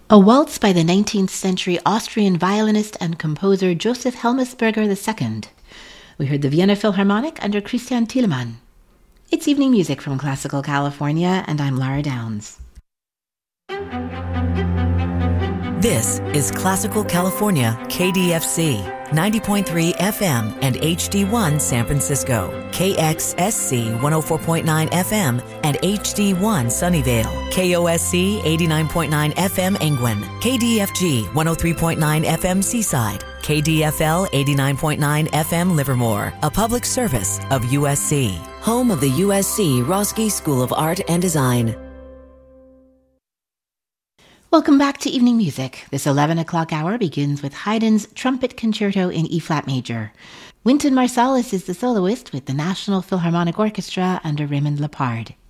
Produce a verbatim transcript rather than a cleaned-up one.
A waltz by the nineteenth century Austrian violinist and composer Joseph Helmesberger the Second. We heard the Vienna Philharmonic under Christian Thielemann. It's evening music from Classical California, and I'm Lara Downs. This is Classical California, K D F C, ninety point three F M and H D one San Francisco, K X S C one oh four point nine F M and H D one Sunnyvale, K O S C eighty-nine point nine F M Engwin, K D F G one oh three point nine F M Seaside, K D F L eighty-nine point nine F M Livermore, a public service of U S C, home of the U S C Roski School of Art and Design. Welcome back to Evening Music. This eleven o'clock hour begins with Haydn's Trumpet Concerto in E-flat major. Wynton Marsalis is the soloist with the National Philharmonic Orchestra under Raymond Lepard.